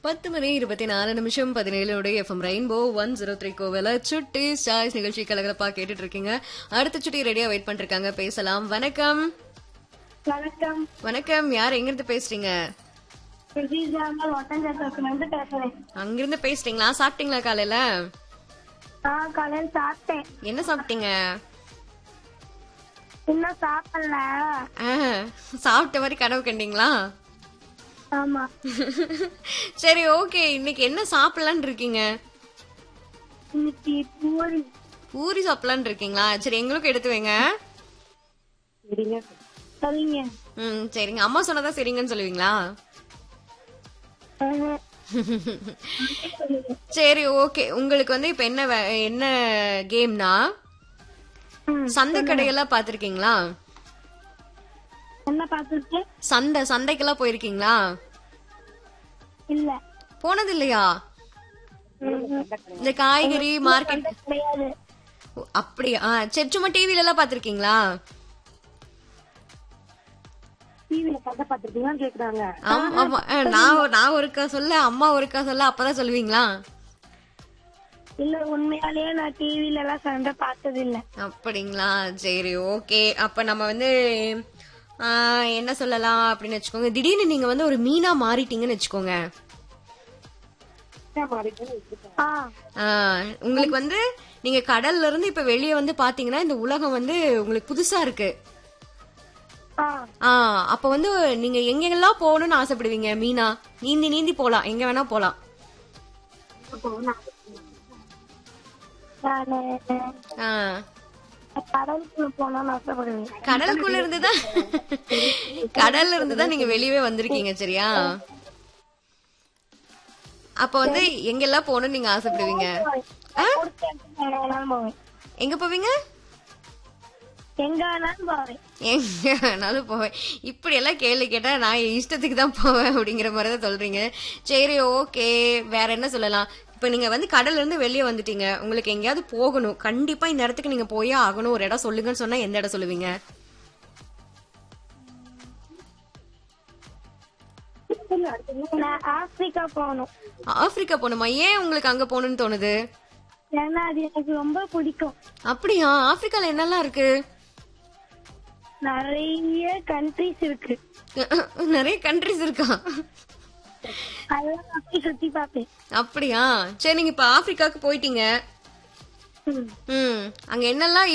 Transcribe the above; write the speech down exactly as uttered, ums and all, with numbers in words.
பத்து மணி இருபத்தி நாலு நிமிஷம் பதினேழு FM rainbow one zero three கோவில சுட்டி சாய்ஸ் நிகழ்ச்சி கலகலப்பா கேட்டுட்டு இருக்கீங்க. அடுத்த சுட்டி ரெடியா வெயிட் பண்ணிருக்காங்க, பேசலாம். வணக்கம். வணக்கம். வணக்கம். யார் எங்க இருந்து பேசுறீங்க? அங்கிருந்து பேசுறீங்களா? சாப்பிட்டீங்களா காலையில? காலையில சாப்பிட்டேன். என்ன சாப்பிட்டீங்க? இன்னும் சாப்பிடல. சாப்பிட்ட மாதிரி கனவு கண்டீங்களா? ஆமா. சரி, ஓகே. இன்னைக்கு என்ன சாப்பிடலான்னு இருக்கீங்க? இன்னைக்கு பூரி. பூரி சாப்பிடலான்னு இருக்கீங்களா? சரி, எங்களுக்கும் எடுத்து வைங்க. சரிங்க. ம், சரிங்க. அம்மா சொன்னதா சரிங்கன்னு சொல்லுவீங்களா? சரி, ஓகே. உங்களுக்கு வந்து இப்ப என்ன வே- என்ன கேம்னா, சந்தை கடையெல்லாம் பாத்திருக்கீங்களா? என்ன பாத்துட்டு? சந்தை சந்தைக்கெல்லாம் போயிருக்கீங்களா? இல்ல. போனது இல்லையா? இந்த காய்கறி மார்க்கெட் கிடையாது. அப்படியா? சரி, சும்மா டிவில எல்லாம் பாத்திருக்கீங்களா? டிவில கதை பாத்துருக்கீங்கன்னு கேக்குறாங்க. ஆமா, ஆமா. அஹ், நான் நான் ஒருக்கா சொல்ல, அம்மா ஒருக்கா சொல்ல, அப்பதான் சொல்லுவீங்களா? இல்ல, உண்மையாலேயே நான் டிவில எல்லாம் சண்டை பார்த்தது இல்ல. அப்படிங்களா? சரி, ஓகே. அப்ப நம்ம வந்து ஆ, என்ன சொல்லலாம் அப்படின்னு வச்சுக்கோங்க. திடீர்னு நீங்க வந்து ஒரு மீனா மாறிட்டீங்கன்னு வச்சுக்கோங்க. ஆ, ஆ, உங்களுக்கு வந்து நீங்க கடல்ல இருந்து இப்ப வெளியே வந்து பாத்தீங்கன்னா இந்த உலகம் வந்து உங்களுக்கு புதுசா இருக்கு. ஆ. ஆ, அப்ப வந்து நீங்க எங்கெல்லாம் போகணும்னு ஆசைப்படுவீங்க? மீனா நீந்தி நீந்தி போலாம், எங்க வேணா போலாம். நானு ஆ, கடலுக்குள்ள போனான்னு ஆசைப்படுவேன். கடலுக்குள்ள இருந்துதான் கடல்ல இருந்துதான் நீங்க வெளியவே வந்திருக்கீங்க, சரியா? அப்ப வந்து எங்கெல்லாம் போகணும்னு நீங்க ஆசைப்படுவீங்க? பிடிச்ச இடத்துக்கு எங்க வேணாலும் போவேன். எங்க போவீங்க? எங்க வேணாலும் போவேன். எங்க வேணாலும் போவேன். இப்படி எல்லாம் கேள்வி கேட்டா நான் என் இஷ்டத்துக்கு தான் போவேன் அப்படிங்கிற மாதிரி தான் சொல்றீங்க. சரி, ஓகே. வேற என்ன சொல்லலாம்? இப்ப நீங்க வந்து கடல்ல இருந்து வெளியே வந்துட்டீங்க, உங்களுக்கு எங்கேயாவது போகணும், கண்டிப்பா இந்த இடத்துக்கு நீங்க போயே ஆகணும், ஒரு இடம் சொல்லுங்கன்னு சொன்னா எந்த இடம் சொல்லுவீங்க? நான் ஆப்பிரிக்கா போகணும். ஆப்பிரிக்கா போகணுமா? ஏன் உங்களுக்கு அங்க போகணும்னு தோணுது? ஏன்னா அது எனக்கு ரொம்ப பிடிக்கும். அப்படியா? ஆப்பிரிக்கால என்னெல்லாம் இருக்கு? நிறைய கண்ட்ரிஸ் இருக்கு. நிறைய கண்ட்ரிஸ் இருக்கா? அதெல்லாம் அப்படி சுத்தி பார்ப்பேன். அப்படியா? சரி, நீங்க இப்ப ஆப்பிரிக்காக்கு போயிட்டீங்க. ம். ம், அங்க என்னெல்லாம்